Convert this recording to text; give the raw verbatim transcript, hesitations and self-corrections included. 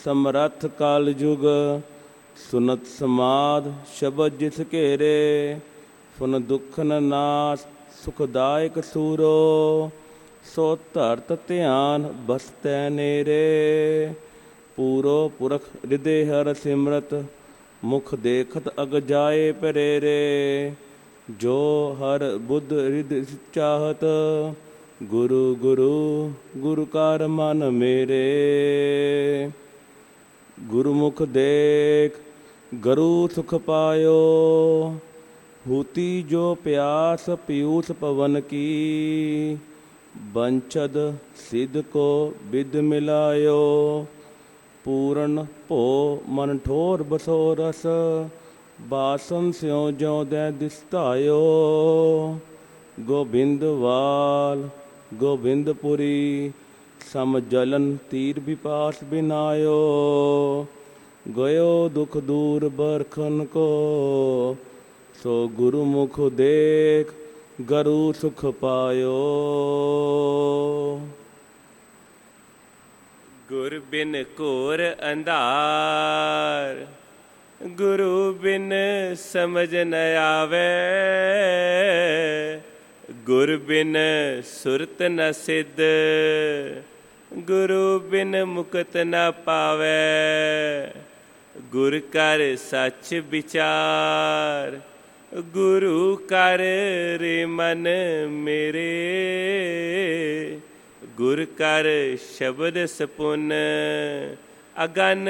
ਸਮਰੱਥ ਕਲ ਜੁਗ। ਸੁਨਤ ਸਮਾਦ ਸ਼ਬਦ ਜਿਸ ਘੇਰੇ, ਫੁਨ ਦੁਖਨ ਨਾਸ ਸੁਖਦਾਇਕ ਸੂਰੋ। ਸੋ ਧਰਤ ਧਿਆਨ ਬਸਤੈ ਨੇਰੇ, ਪੂਰੋ ਪੁਰਖ ਹਿਰਦੇ ਹਰ ਸਿਮਰਤ। ਮੁਖ ਦੇਖਤ ਅਗ ਜਾਏ ਪਰੇਰੇ, ਜੋ ਹਰ ਬੁੱਧ ਰਿਦ ਚਾਹਤ। ਗੁਰੂ ਗੁਰੂ ਗੁਰੂ ਕਰ ਮਨ ਮੇਰੇ, ਗੁਰਮੁਖ ਦੇਖ ਗਰੂ ਸੁਖ ਪਾਇਓ। ਹੂਤੀ ਜੋ ਪਿਆਸ ਪੀਊਸ ਪਵਨ ਕੀ, ਬੰਚਦ ਸਿੱਧ ਕੋ ਬਿਦ ਮਿਲਾਇਓ। ਪੂਰਨ ਭੋ ਮਨ ਠੋਰ ਬਸੋ ਰਸ, ਬਾਸਨ ਸਿਉ ਜਿਉ ਦੈ ਦਿਸਤਾਇਓ। ਗੋਬਿੰਦਵਾਲ ਗੋਬਿੰਦਪੁਰੀ, ਸਮ ਜਲਨ ਤੀਰ ਬਿਪਾਸ ਬਿਨਾਇਓ। ਗਇਓ ਦੁਖ ਦੂਰ ਬਰਖਨ ਕੋ, ਸੋ ਗੁਰਮੁਖ ਦੇਖ ਗਰੂ ਸੁਖ ਪਾਇਓ। ਗੁਰ ਬਿਨ ਘੋਰ ਅੰਧਾਰ, ਗੁਰੂ ਬਿਨ ਸਮਝ ਨ ਆਵੇ। ਗੁਰ ਬਿਨ ਸੁਰਤ ਨ ਸਿੱਧ, ਗੁਰੂ ਬਿਨ ਮੁਕਤ ਨ ਪਾਵੇ। ਗੁਰ ਕਰ ਸੱਚ ਵਿਚਾਰ, ਗੁਰੂ ਕਰ ਰੇ ਮਨ ਮੇਰੇ। ਗੁਰ ਕਰ ਸ਼ਬਦ ਸਪੁਨ, ਅਗਨ